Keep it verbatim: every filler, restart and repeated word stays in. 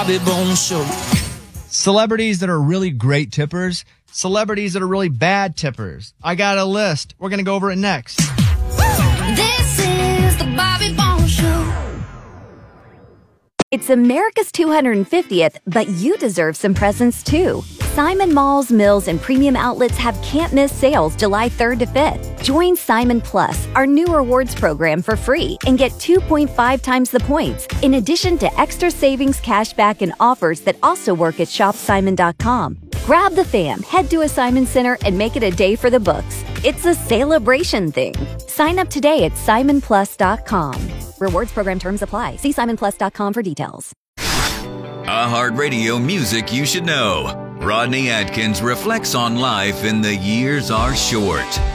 Bobby Bones Show. Celebrities that are really great tippers, celebrities that are really bad tippers. I got a list. We're going to go over it next. This is the Bobby Bones Show. It's America's two hundred fiftieth, but you deserve some presents too. Simon Malls, Mills, and Premium Outlets have can't-miss sales July third to fifth. Join Simon Plus, our new rewards program, for free and get two point five times the points, in addition to extra savings, cashback, and offers that also work at shop simon dot com. Grab the fam, head to a Simon Center, and make it a day for the books. It's a celebration thing. Sign up today at simon plus dot com. Rewards program terms apply. See simon plus dot com for details. iHeartRadio music you should know. Rodney Atkins reflects on life in The Years Are Short.